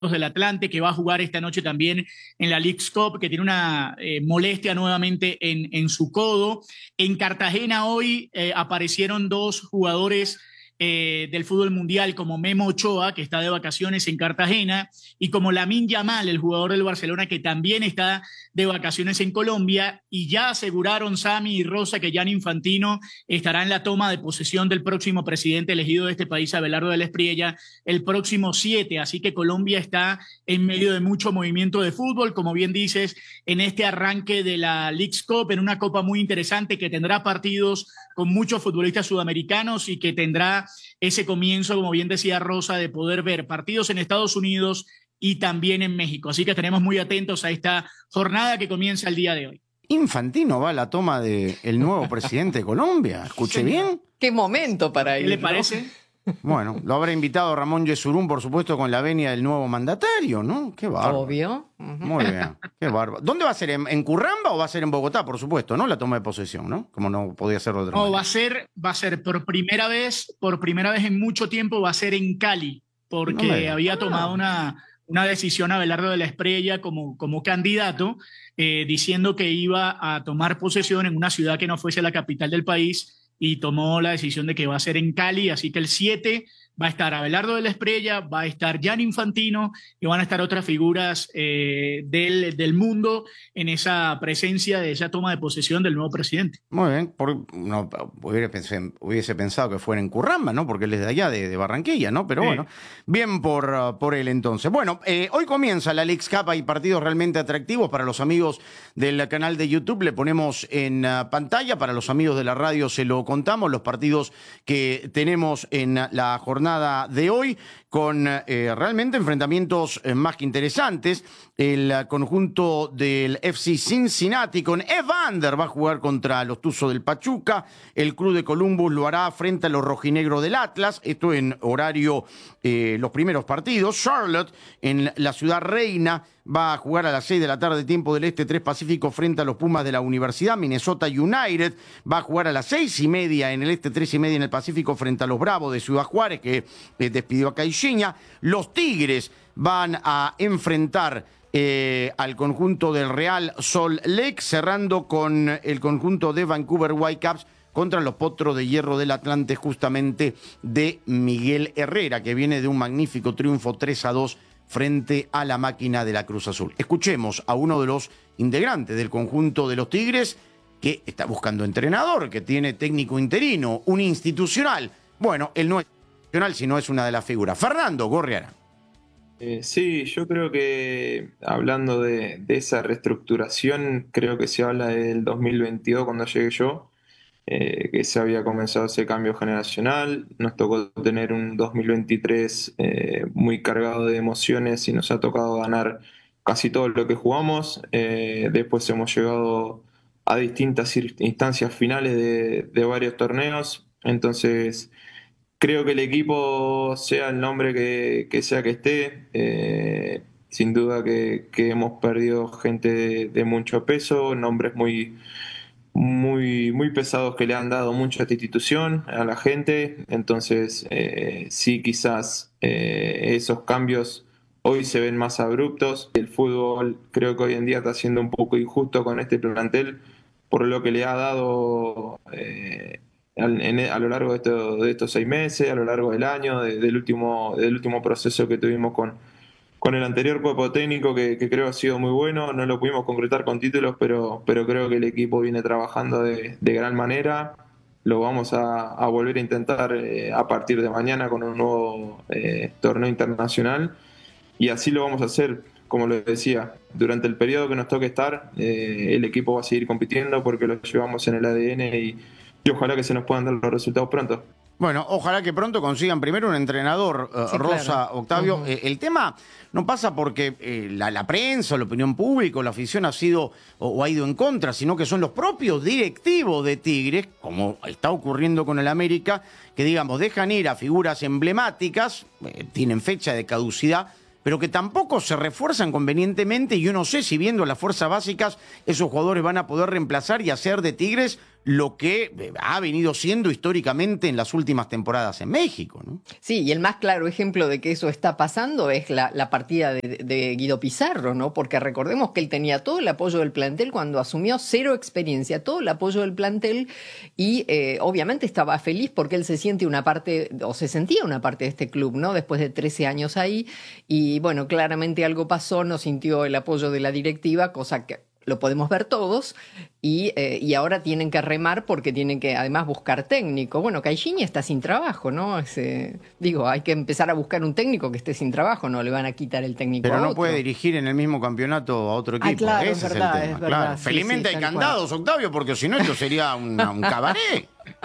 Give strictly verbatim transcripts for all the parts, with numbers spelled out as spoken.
del Atlante, que va a jugar esta noche también en la Leagues Cup, que tiene una eh, molestia nuevamente en, en su codo. En Cartagena hoy eh, aparecieron dos jugadores eh, del fútbol mundial, como Memo Ochoa, que está de vacaciones en Cartagena, y como Lamine Yamal, el jugador del Barcelona, que también está de vacaciones en Colombia, y ya aseguraron Sami y Rosa que Gianni Infantino estará en la toma de posesión del próximo presidente elegido de este país, Abelardo de la Espriella, el próximo siete, así que Colombia está en medio de mucho movimiento de fútbol, como bien dices, en este arranque de la Leagues Cup, en una copa muy interesante que tendrá partidos con muchos futbolistas sudamericanos y que tendrá ese comienzo, como bien decía Rosa, de poder ver partidos en Estados Unidos y también en México. Así que estaremos muy atentos a esta jornada que comienza el día de hoy. Infantino va a la toma del de nuevo presidente de Colombia. ¿Escuché sí, bien? Qué momento para ir. ¿Qué le parece? ¿No? Bueno, lo habrá invitado Ramón Yesurún, por supuesto, con la venia del nuevo mandatario, ¿no? Qué bárbaro. Obvio. Uh-huh. Muy bien, qué bárbaro. ¿Dónde va a ser? ¿En, ¿En Curramba o va a ser en Bogotá, por supuesto, no? La toma de posesión, ¿no? Como no podía ser de otra No, manera. va a ser, va a ser por primera vez, por primera vez en mucho tiempo, va a ser en Cali, porque no había tomado ah. una, una decisión Abelardo de la Espriella como, como candidato, eh, diciendo que iba a tomar posesión en una ciudad que no fuese la capital del país, y tomó la decisión de que va a ser en Cali, así que el siete va a estar Abelardo de la Espriella, va a estar Gianni Infantino y van a estar otras figuras eh, del, del mundo en esa presencia de esa toma de posesión del nuevo presidente. Muy bien, por, no, hubiese, pensé, hubiese pensado que fuera en Curramba, ¿no? Porque él es de allá, de, de Barranquilla, ¿no? Pero sí. Bueno, bien por, uh, por él entonces. Bueno, eh, hoy comienza la Leagues Cup, hay partidos realmente atractivos para los amigos del canal de YouTube, le ponemos en uh, pantalla, para los amigos de la radio se lo contamos, los partidos que tenemos en la jornada de hoy, con eh, realmente enfrentamientos eh, más que interesantes. El uh, conjunto del F C Cincinnati con Evander va a jugar contra los Tuzos del Pachuca. El Club de Columbus lo hará frente a los rojinegros del Atlas. Esto en horario, eh, los primeros partidos. Charlotte, en la ciudad reina, va a jugar a las seis de la tarde, tiempo del Este, tres Pacífico, frente a los Pumas de la Universidad. Minnesota United va a jugar a las seis y media en el Este, tres y media en el Pacífico, frente a los Bravos de Ciudad Juárez, que eh, despidió a Caixinha. Los Tigres van a enfrentar eh, al conjunto del Real Salt Lake, cerrando con el conjunto de Vancouver Whitecaps contra los Potros de Hierro del Atlante, justamente de Miguel Herrera, que viene de un magnífico triunfo tres a dos frente a la máquina de la Cruz Azul. Escuchemos a uno de los integrantes del conjunto de los Tigres, que está buscando entrenador, que tiene técnico interino, un institucional. Bueno, él no es institucional, sino es una de las figuras. Fernando Gorriarán. Eh, sí, yo creo que hablando de, de esa reestructuración, creo que se habla del dos mil veintidós cuando llegué yo, eh, que se había comenzado ese cambio generacional. Nos tocó tener un dos mil veintitrés eh, muy cargado de emociones y nos ha tocado ganar casi todo lo que jugamos. Eh, después hemos llegado a distintas instancias finales de, de varios torneos, entonces creo que el equipo, sea el nombre que, que sea que esté, eh, sin duda que, que hemos perdido gente de, de mucho peso, nombres muy, muy, muy pesados que le han dado mucha institución a la gente. Entonces, eh, sí, quizás eh, esos cambios hoy se ven más abruptos. El fútbol creo que hoy en día está siendo un poco injusto con este plantel por lo que le ha dado Eh, a lo largo de, esto, de estos seis meses, a lo largo del año, de, del, último, del último proceso que tuvimos con, con el anterior cuerpo técnico, que, que creo ha sido muy bueno. No lo pudimos concretar con títulos, pero, pero creo que el equipo viene trabajando de, de gran manera. Lo vamos a, a volver a intentar eh, a partir de mañana con un nuevo eh, torneo internacional, y así lo vamos a hacer. Como lo decía, durante el periodo que nos toque estar, eh, el equipo va a seguir compitiendo porque lo llevamos en el A D N, y Y ojalá que se nos puedan dar los resultados pronto. Bueno, ojalá que pronto consigan primero un entrenador, uh, sí, Rosa, claro. Octavio. Uh-huh. eh, el tema no pasa porque eh, la, la prensa, la opinión pública o la afición ha sido o, o ha ido en contra, sino que son los propios directivos de Tigres, como está ocurriendo con el América, que, digamos, dejan ir a figuras emblemáticas, eh, tienen fecha de caducidad, pero que tampoco se refuerzan convenientemente. Y yo no sé si, viendo las fuerzas básicas, esos jugadores van a poder reemplazar y hacer de Tigres lo que ha venido siendo históricamente en las últimas temporadas en México, ¿no? Sí, y el más claro ejemplo de que eso está pasando es la, la partida de, de Guido Pizarro, ¿no? Porque recordemos que él tenía todo el apoyo del plantel cuando asumió, cero experiencia, todo el apoyo del plantel y eh, obviamente estaba feliz porque él se siente una parte, o se sentía una parte de este club, ¿no? Después de trece años ahí y bueno, claramente algo pasó, no sintió el apoyo de la directiva, cosa que lo podemos ver todos, y, eh, y ahora tienen que remar porque tienen que además buscar técnico. Bueno, Caixinha está sin trabajo, ¿no? Es, eh, digo, hay que empezar a buscar un técnico que esté sin trabajo, no le van a quitar el técnico Pero a no otro. puede dirigir en el mismo campeonato a otro equipo. Ah, claro, Ese es es, verdad, el tema. es verdad. Claro. Sí, Felizmente sí, hay tal candados, cual. Octavio, porque si no esto sería una, un cabaret.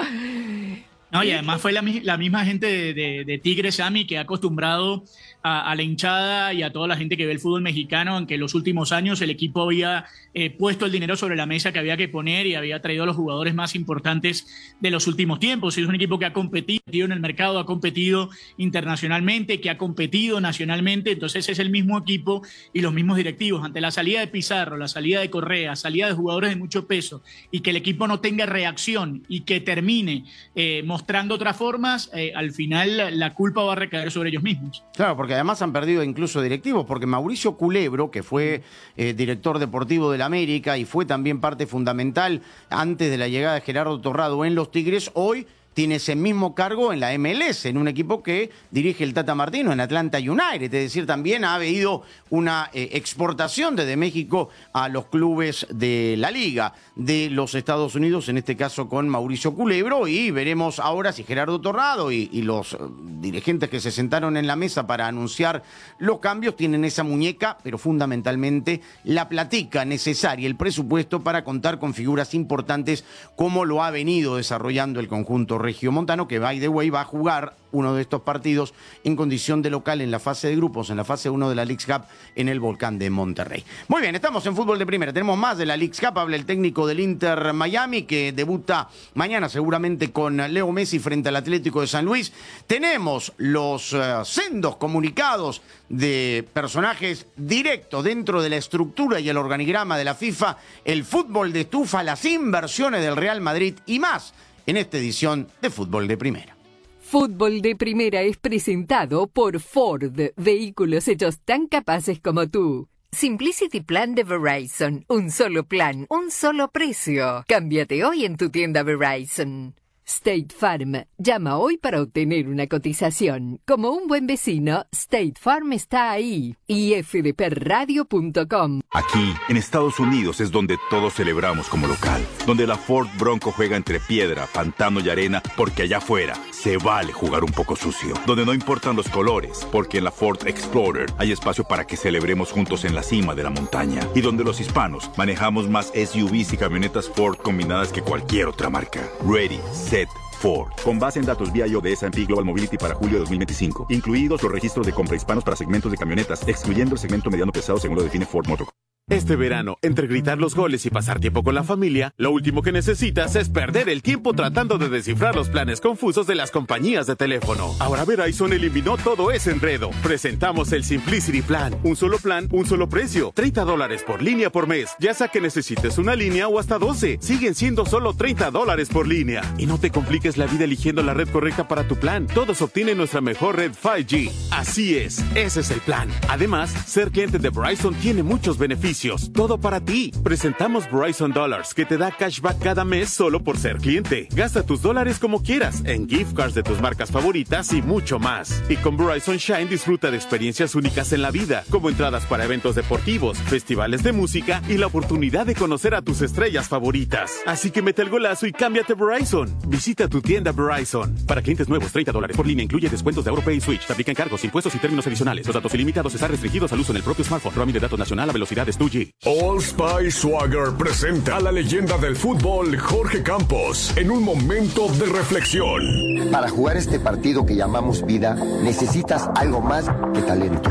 No, y además fue la, la misma gente de, de, de Tigres, Sammy, que ha acostumbrado a, a la hinchada y a toda la gente que ve el fútbol mexicano, en que en los últimos años el equipo había eh, puesto el dinero sobre la mesa que había que poner y había traído a los jugadores más importantes de los últimos tiempos. Es un equipo que ha competido en el mercado, ha competido internacionalmente, que ha competido nacionalmente, entonces es el mismo equipo y los mismos directivos. Ante la salida de Pizarro, la salida de Correa, salida de jugadores de mucho peso y que el equipo no tenga reacción y que termine eh, mostrando otras formas, eh, al final la, la culpa va a recaer sobre ellos mismos. Claro, porque además han perdido incluso directivos, porque Mauricio Culebro, que fue eh, director deportivo del América y fue también parte fundamental antes de la llegada de Gerardo Torrado en los Tigres, hoy tiene ese mismo cargo en la M L S, en un equipo que dirige el Tata Martino, en Atlanta United. Es decir, también ha habido una eh, exportación desde México a los clubes de la Liga de los Estados Unidos, en este caso con Mauricio Culebro, y veremos ahora si Gerardo Torrado y, y los eh, dirigentes que se sentaron en la mesa para anunciar los cambios tienen esa muñeca, pero fundamentalmente la platica necesaria, el presupuesto para contar con figuras importantes como lo ha venido desarrollando el conjunto regiomontano, que by the way va a jugar uno de estos partidos en condición de local en la fase de grupos, en la fase uno de la Leagues Cup en el Volcán de Monterrey. Muy bien, estamos en fútbol de primera, tenemos más de la Leagues Cup, habla el técnico del Inter Miami que debuta mañana seguramente con Leo Messi frente al Atlético de San Luis. Tenemos los uh, sendos comunicados de personajes directos dentro de la estructura y el organigrama de la FIFA, el fútbol de estufa, las inversiones del Real Madrid y más en esta edición de Fútbol de Primera. Fútbol de Primera es presentado por Ford, vehículos hechos tan capaces como tú. Simplicity Plan de Verizon, un solo plan, un solo precio. Cámbiate hoy en tu tienda Verizon. State Farm, llama hoy para obtener una cotización. Como un buen vecino, State Farm está ahí. y f d p radio punto com. Aquí, en Estados Unidos, es donde todos celebramos como local. Donde la Ford Bronco juega entre piedra, pantano y arena, porque allá afuera se vale jugar un poco sucio. Donde no importan los colores, porque en la Ford Explorer hay espacio para que celebremos juntos en la cima de la montaña. Y donde los hispanos manejamos más S U Vs y camionetas Ford combinadas que cualquier otra marca. Ready, set, Ford. Con base en datos V I O de S and P Global Mobility para julio de dos mil veinticinco. Incluidos los registros de compra hispanos para segmentos de camionetas, excluyendo el segmento mediano pesado según lo define Ford Motor. Este verano, entre gritar los goles y pasar tiempo con la familia, lo último que necesitas es perder el tiempo tratando de descifrar los planes confusos de las compañías de teléfono. Ahora Verizon eliminó todo ese enredo. Presentamos el Simplicity Plan. Un solo plan, un solo precio. treinta dólares por línea por mes. Ya sea que necesites una línea o hasta doce. Siguen siendo solo treinta dólares por línea. Y no te compliques la vida eligiendo la red correcta para tu plan. Todos obtienen nuestra mejor red cinco G. Así es, ese es el plan. Además, ser cliente de Verizon tiene muchos beneficios. Todo para ti. Presentamos Verizon Dollars, que te da cashback cada mes solo por ser cliente. Gasta tus dólares como quieras, en gift cards de tus marcas favoritas y mucho más. Y con Verizon Shine disfruta de experiencias únicas en la vida, como entradas para eventos deportivos, festivales de música y la oportunidad de conocer a tus estrellas favoritas. Así que mete el golazo y cámbiate Verizon. Visita tu tienda Verizon. Para clientes nuevos, treinta dólares por línea incluye descuentos de AuroPay y Switch. Se aplican cargos, impuestos y términos adicionales. Los datos ilimitados están restringidos al uso en el propio smartphone. Roaming de datos nacional a velocidades dos G. Old Spice Swagger presenta a la leyenda del fútbol Jorge Campos en un momento de reflexión. Para jugar este partido que llamamos vida, necesitas algo más que talento.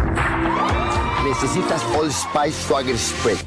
Necesitas Old Spice Swagger Spray.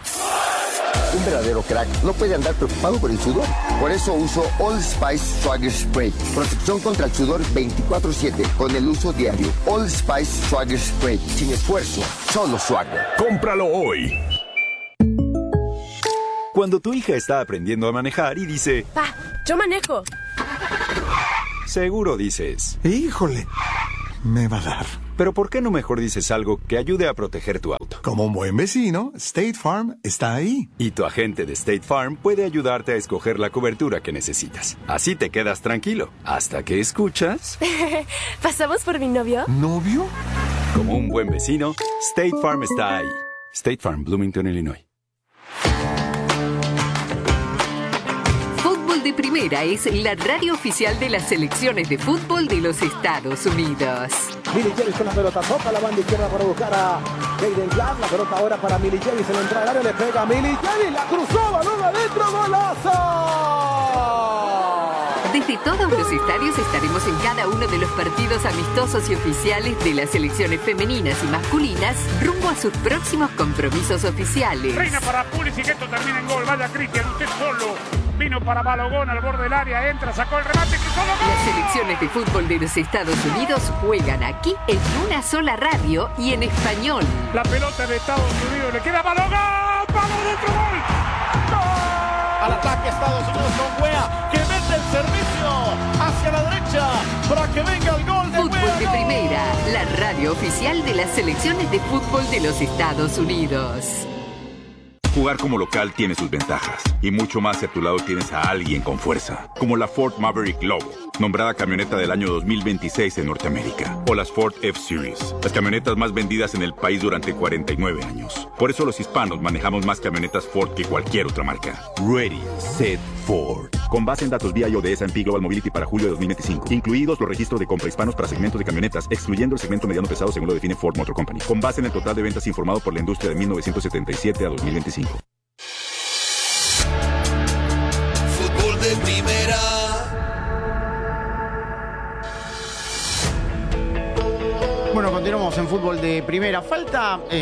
Un verdadero crack no puede andar preocupado por el sudor. Por eso uso Old Spice Swagger Spray. Protección contra el sudor veinticuatro siete con el uso diario. Old Spice Swagger Spray. Sin esfuerzo, solo swagger. Cómpralo hoy. Cuando tu hija está aprendiendo a manejar y dice: Pa, Yo manejo. Seguro dices. Híjole, me va a dar. Pero ¿por qué no mejor dices algo que ayude a proteger tu auto? Como un buen vecino, State Farm está ahí. Y tu agente de State Farm puede ayudarte a escoger la cobertura que necesitas. Así te quedas tranquilo, hasta que escuchas... ¿Pasamos por mi novio? ¿Novio? Como un buen vecino, State Farm está ahí. State Farm, Bloomington, Illinois. Fútbol de Primera es la radio oficial de las selecciones de fútbol de los Estados Unidos. Millie Javis con la pelota, toca la banda izquierda para buscar a Jaden Clark. La pelota ahora para Millie Javis en la entrada del área, le pega a Millie Javis, la cruzó, balón adentro, golazo. Desde todos los estadios estaremos en cada uno de los partidos amistosos y oficiales de las selecciones femeninas y masculinas rumbo a sus próximos compromisos oficiales. Reina para Pulisic, que esto termina en gol. Vaya Cristian, usted solo. Vino para Balogón al borde del área, entra, sacó el remate, cruzó el gol. Las selecciones de fútbol de los Estados Unidos juegan aquí en una sola radio y en español. La pelota de Estados Unidos le queda a Balogón, palo dentro, gol. Al ataque Estados Unidos con Wea, que mete el servicio hacia la derecha para que venga el gol de Fútbol Wea. de Primera, la radio oficial de las selecciones de fútbol de los Estados Unidos. Jugar como local tiene sus ventajas, y mucho más si a tu lado tienes a alguien con fuerza, como la Ford Maverick Lobo, nombrada camioneta del año dos mil veintiséis en Norteamérica, o las Ford F-Series, las camionetas más vendidas en el país durante cuarenta y nueve años. Por eso los hispanos manejamos más camionetas Ford que cualquier otra marca. Ready, Set, Ford. Con base en datos V I A de S and P Global Mobility para julio de dos mil veinticinco, incluidos los registros de compra hispanos para segmentos de camionetas, excluyendo el segmento mediano pesado según lo define Ford Motor Company, con base en el total de ventas informado por la industria de mil novecientos setenta y siete a dos mil veinticinco. Fútbol de Primera. Bueno, continuamos en Fútbol de Primera. Falta eh,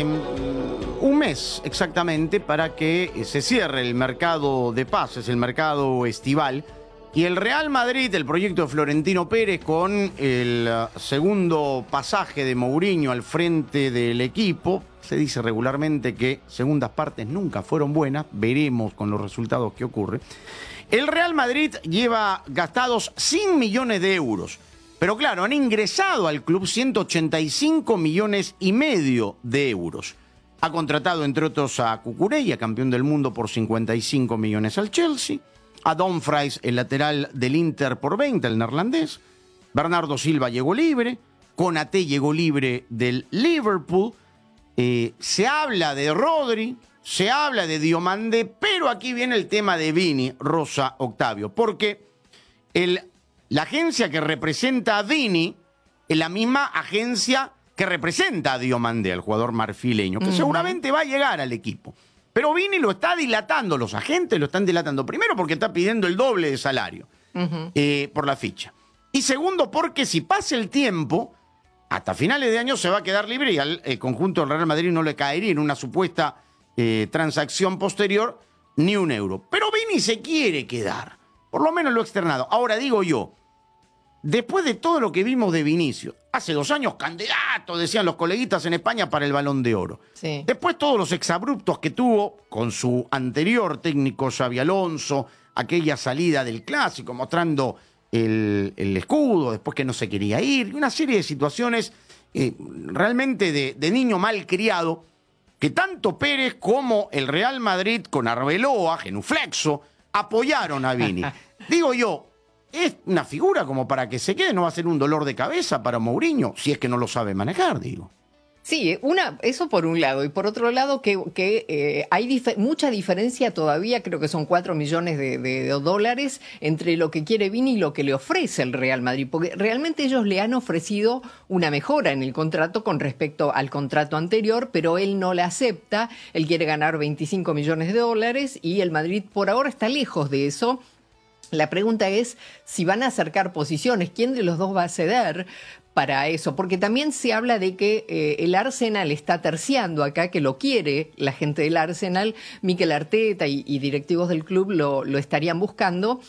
un mes exactamente para que se cierre el mercado de pases, el mercado estival. Y el Real Madrid, el proyecto de Florentino Pérez, con el segundo pasaje de Mourinho al frente del equipo. Se dice regularmente que segundas partes nunca fueron buenas. Veremos con los resultados qué ocurre. El Real Madrid lleva gastados cien millones de euros. Pero claro, han ingresado al club ciento ochenta y cinco millones y medio de euros. Ha contratado, entre otros, a Cucurella, campeón del mundo, por cincuenta y cinco millones al Chelsea. A Dumfries, el lateral del Inter, por veinte, el neerlandés. Bernardo Silva llegó libre. Konaté llegó libre del Liverpool. Eh, se habla de Rodri, se habla de Diomandé, pero aquí viene el tema de Vini, Rosa Octavio, porque el, la agencia que representa a Vini es la misma agencia que representa a Diomandé, el jugador marfileño, que uh-huh. seguramente va a llegar al equipo. Pero Vini lo está dilatando, los agentes lo están dilatando, primero porque está pidiendo el doble de salario uh-huh. eh, por la ficha. Y segundo, porque si pasa el tiempo, hasta finales de año se va a quedar libre y al eh, conjunto del Real Madrid no le caería en una supuesta eh, transacción posterior ni un euro. Pero Vini se quiere quedar, por lo menos lo externado. Ahora digo yo, después de todo lo que vimos de Vinicius, hace dos años candidato, decían los coleguitas en España, para el Balón de Oro. Sí. Después todos los exabruptos que tuvo con su anterior técnico Xabi Alonso, aquella salida del Clásico mostrando El, el escudo, después que no se quería ir, una serie de situaciones eh, realmente de, de niño mal criado, que tanto Pérez como el Real Madrid con Arbeloa, genuflexo, apoyaron a Vini. Digo yo, es una figura como para que se quede, no va a ser un dolor de cabeza para Mourinho, si es que no lo sabe manejar, digo. Sí, una, eso por un lado. Y por otro lado, que, que eh, hay dif- mucha diferencia todavía, creo que son cuatro millones de, de, de dólares, entre lo que quiere Vini y lo que le ofrece el Real Madrid. Porque realmente ellos le han ofrecido una mejora en el contrato con respecto al contrato anterior, pero él no la acepta. Él quiere ganar veinticinco millones de dólares y el Madrid por ahora está lejos de eso. La pregunta es si van a acercar posiciones, ¿quién de los dos va a ceder para eso? Porque también se habla de que eh, el Arsenal está terciando acá, que lo quiere la gente del Arsenal, Mikel Arteta y, y directivos del club lo, lo estarían buscando,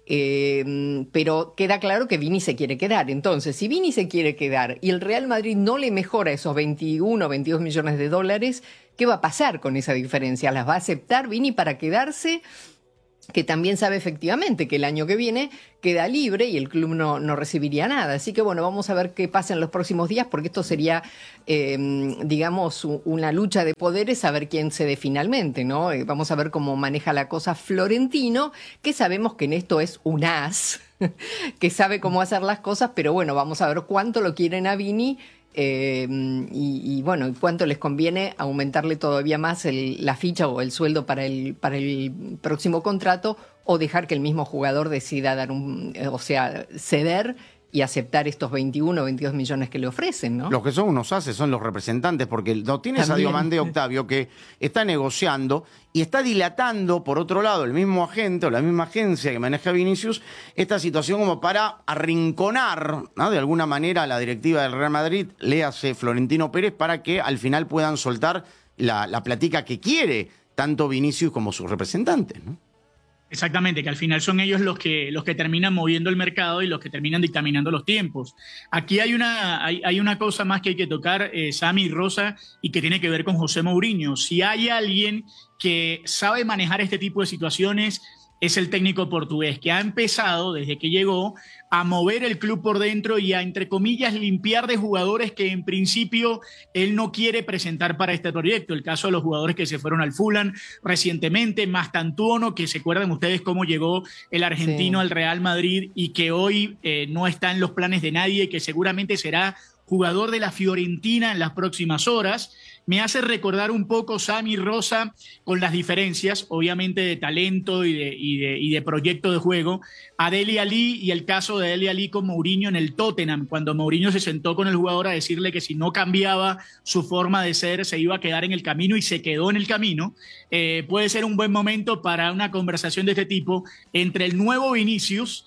eh, pero queda claro que Vini se quiere quedar. Entonces, si Vini se quiere quedar y el Real Madrid no le mejora esos veintiuno, veintidós millones de dólares, ¿qué va a pasar con esa diferencia? ¿Las va a aceptar Vini para quedarse? que también sabe efectivamente que el año que viene queda libre y el club no, no recibiría nada. Así que bueno, vamos a ver qué pasa en los próximos días, porque esto sería, eh, digamos, una lucha de poderes, a ver quién cede finalmente, ¿no? Eh, vamos a ver cómo maneja la cosa Florentino, que sabemos que en esto es un as, que sabe cómo hacer las cosas, pero bueno, vamos a ver cuánto lo quieren a Vini. Eh, y, y bueno, cuánto les conviene aumentarle todavía más el, la ficha o el sueldo para el, para el próximo contrato, o dejar que el mismo jugador decida dar un, o sea, ceder y aceptar estos veintiuno o veintidós millones que le ofrecen, ¿no? Los que son unos ases son los representantes, porque no tienes a Diomande Octavio que está negociando y está dilatando, por otro lado, el mismo agente o la misma agencia que maneja a Vinicius, esta situación como para arrinconar, ¿no?, de alguna manera a la directiva del Real Madrid, léase Florentino Pérez, para que al final puedan soltar la, la platica que quiere tanto Vinicius como sus representantes, ¿no? Exactamente, que al final son ellos los que, los que terminan moviendo el mercado y los que terminan dictaminando los tiempos. Aquí hay una, hay, hay una cosa más que hay que tocar, eh, Sammy y Rosa, y que tiene que ver con José Mourinho. Si hay alguien que sabe manejar este tipo de situaciones, es el técnico portugués, que ha empezado desde que llegó a mover el club por dentro y a, entre comillas, limpiar de jugadores que en principio él no quiere presentar para este proyecto. El caso de los jugadores que se fueron al Fulham recientemente, Mastantuono, que se acuerdan ustedes cómo llegó el argentino sí. al Real Madrid y que hoy eh, no está en los planes de nadie, que seguramente será jugador de la Fiorentina en las próximas horas. Me hace recordar un poco Sammy Rosa, con las diferencias, obviamente, de talento y de, y de, y de proyecto de juego, a Dele Alli, y el caso de Dele Alli con Mourinho en el Tottenham, cuando Mourinho se sentó con el jugador a decirle que si no cambiaba su forma de ser, se iba a quedar en el camino, y se quedó en el camino. Eh, puede ser un buen momento para una conversación de este tipo entre el nuevo Vinicius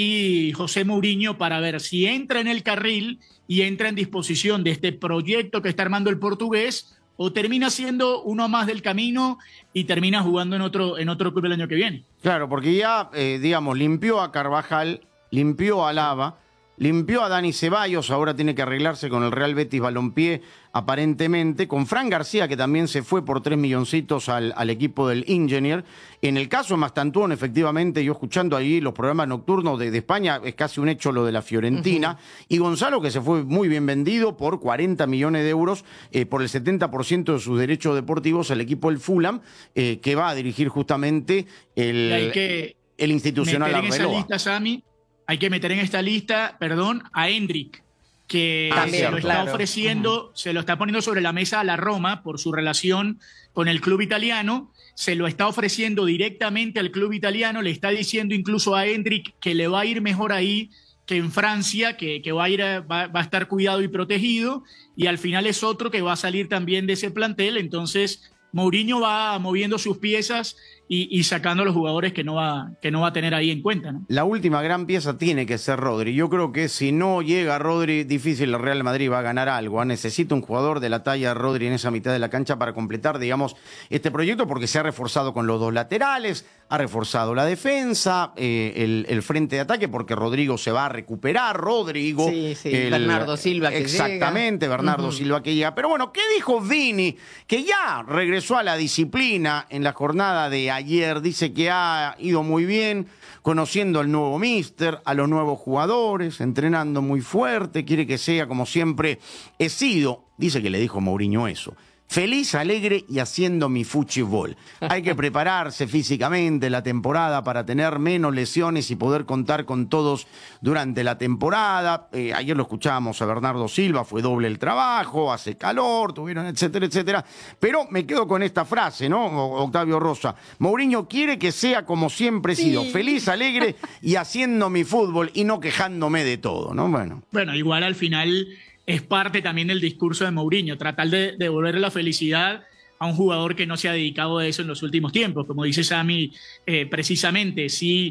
y José Mourinho, para ver si entra en el carril y entra en disposición de este proyecto que está armando el portugués, o termina siendo uno más del camino y termina jugando en otro, en otro club el año que viene. Claro, porque ya, eh, digamos, limpió a Carvajal, limpió a Lava, limpió a Dani Ceballos, ahora tiene que arreglarse con el Real Betis Balompié, aparentemente, con Fran García, que también se fue por tres milloncitos al, al equipo del Engineer. En el caso de Mastantuono, efectivamente, yo escuchando ahí los programas nocturnos de, de España, es casi un hecho lo de la Fiorentina. Uh-huh. Y Gonzalo, que se fue muy bien vendido por cuarenta millones de euros, eh, por el setenta por ciento de sus derechos deportivos al equipo del Fulham, eh, que va a dirigir justamente el, hay que el institucional meter en Arbeloa. Esa lista, Sammy, hay que meter en esta lista, perdón, a Hendrik, que También, se lo está claro. ofreciendo, uh-huh. se lo está poniendo sobre la mesa a la Roma por su relación con el club italiano, se lo está ofreciendo directamente al club italiano, le está diciendo incluso a Hendrik que le va a ir mejor ahí que en Francia, que, que va, a ir a, va, va a estar cuidado y protegido, y al final es otro que va a salir también de ese plantel. Entonces Mourinho va moviendo sus piezas y, y sacando a los jugadores que no, va, que no va a tener ahí en cuenta, ¿no? La última gran pieza tiene que ser Rodri. Yo creo que si no llega Rodri, difícil el Real Madrid va a ganar algo. Necesita un jugador de la talla de Rodri en esa mitad de la cancha para completar, digamos, este proyecto, porque se ha reforzado con los dos laterales, ha reforzado la defensa, eh, el, el frente de ataque, porque Rodrigo se va a recuperar. Rodrigo. Sí, sí, el, Bernardo Silva que Exactamente, llega. Bernardo Uh-huh. Silva que llega. Pero bueno, ¿qué dijo Vini? Que ya regresó a la disciplina en la jornada de ayer. Dice que ha ido muy bien, conociendo al nuevo míster, a los nuevos jugadores, entrenando muy fuerte, quiere que sea como siempre he sido. Dice que le dijo Mourinho eso. Feliz, alegre y haciendo mi fútbol. Hay que prepararse físicamente la temporada para tener menos lesiones y poder contar con todos durante la temporada. Eh, ayer lo escuchábamos a Bernardo Silva, fue doble el trabajo, hace calor, tuvieron etcétera, etcétera. Pero me quedo con esta frase, ¿no, Octavio Rosa? Mourinho quiere que sea como siempre he sido, sí. feliz, alegre y haciendo mi fútbol y no quejándome de todo, ¿no? Bueno, bueno igual al final es parte también del discurso de Mourinho, tratar de devolverle la felicidad a un jugador que no se ha dedicado a eso en los últimos tiempos. Como dice Sammy, eh, precisamente, si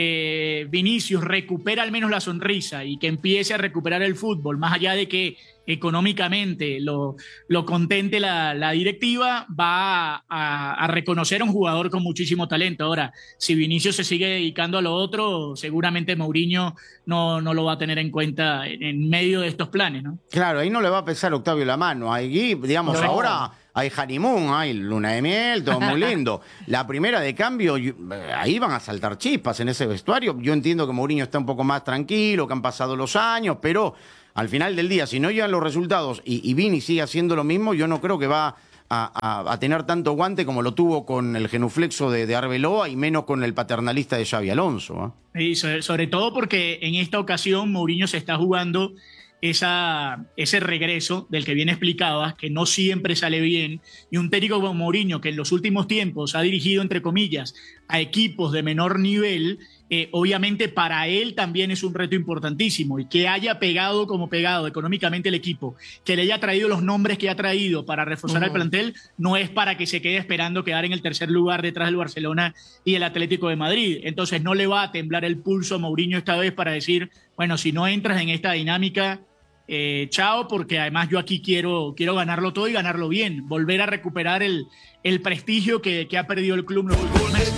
eh, Vinicius recupera al menos la sonrisa y que empiece a recuperar el fútbol, más allá de que económicamente lo, lo contente la, la directiva, va a, a, a reconocer a un jugador con muchísimo talento. Ahora, si Vinicius se sigue dedicando a lo otro, seguramente Mourinho no, no lo va a tener en cuenta en, en medio de estos planes, ¿no? Claro, ahí no le va a pesar Octavio la mano. Ahí, digamos, no. ahora hay honeymoon, hay luna de miel, todo muy lindo. La primera de cambio, ahí van a saltar chispas en ese vestuario. Yo entiendo que Mourinho está un poco más tranquilo, que han pasado los años, pero al final del día, si no llegan los resultados y, y Vini sigue haciendo lo mismo, yo no creo que va a, a, a tener tanto guante como lo tuvo con el genuflexo de, de Arbeloa y menos con el paternalista de Xabi Alonso, ¿eh? Y sobre, sobre todo porque en esta ocasión Mourinho se está jugando esa, ese regreso del que bien explicabas, que no siempre sale bien, y un técnico como Mourinho, que en los últimos tiempos ha dirigido, entre comillas, a equipos de menor nivel, eh, obviamente para él también es un reto importantísimo, y que haya pegado como pegado económicamente el equipo, que le haya traído los nombres que ha traído para reforzar uh-huh. al plantel, no es para que se quede esperando quedar en el tercer lugar detrás del Barcelona y el Atlético de Madrid. Entonces no le va a temblar el pulso a Mourinho esta vez para decir, bueno, si no entras en esta dinámica, Eh, chao, porque además yo aquí quiero, quiero ganarlo todo y ganarlo bien, volver a recuperar el, el prestigio que, que ha perdido el club en los últimos meses.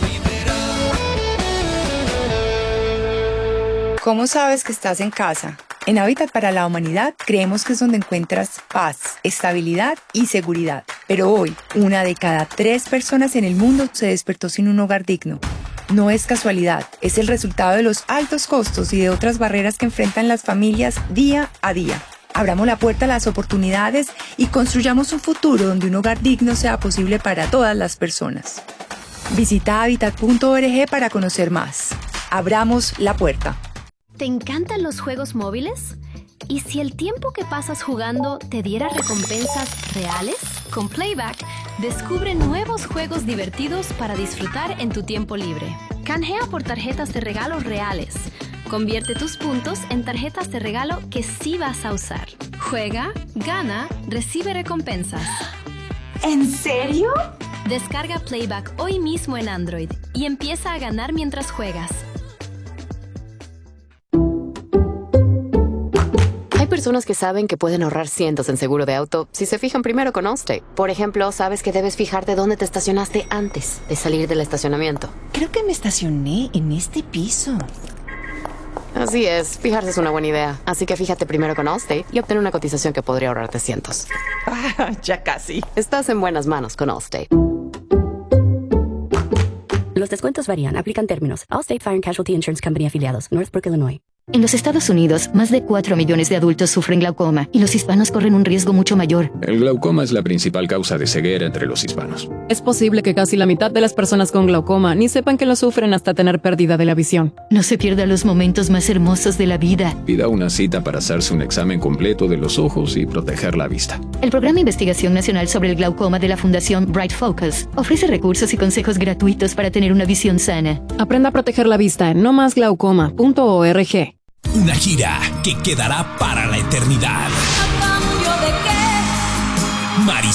¿Cómo sabes que estás en casa? En Hábitat para la Humanidad creemos que es donde encuentras paz, estabilidad y seguridad. Pero hoy, una de cada tres personas en el mundo se despertó sin un hogar digno. No es casualidad, es el resultado de los altos costos y de otras barreras que enfrentan las familias día a día. Abramos la puerta a las oportunidades y construyamos un futuro donde un hogar digno sea posible para todas las personas. Visita hábitat punto org para conocer más. Abramos la puerta. ¿Te encantan los juegos móviles? ¿Y si el tiempo que pasas jugando te diera recompensas reales? Con Playback, descubre nuevos juegos divertidos para disfrutar en tu tiempo libre. Canjea por tarjetas de regalo reales. Convierte tus puntos en tarjetas de regalo que sí vas a usar. Juega, gana, recibe recompensas. ¿En serio? Descarga Playback hoy mismo en Android y empieza a ganar mientras juegas. Hay personas que saben que pueden ahorrar cientos en seguro de auto si se fijan primero con Allstate. Por ejemplo, sabes que debes fijarte dónde te estacionaste antes de salir del estacionamiento. Creo que me estacioné en este piso. Así es, fijarse es una buena idea. Así que fíjate primero con Allstate y obtén una cotización que podría ahorrarte cientos. Ah, ya casi. Estás en buenas manos con Allstate. Los descuentos varían, aplican términos. Allstate Fire and Casualty Insurance Company afiliados, Northbrook, Illinois. En los Estados Unidos, más de cuatro millones de adultos sufren glaucoma y los hispanos corren un riesgo mucho mayor. El glaucoma es la principal causa de ceguera entre los hispanos. Es posible que casi la mitad de las personas con glaucoma ni sepan que lo sufren hasta tener pérdida de la visión. No se pierda los momentos más hermosos de la vida. Pida una cita para hacerse un examen completo de los ojos y proteger la vista. El Programa de Investigación Nacional sobre el Glaucoma de la Fundación Bright Focus ofrece recursos y consejos gratuitos para tener una visión sana. Aprenda a proteger la vista en no más glaucoma punto org. Una gira que quedará para la eternidad. ¿A cambio de qué? Maris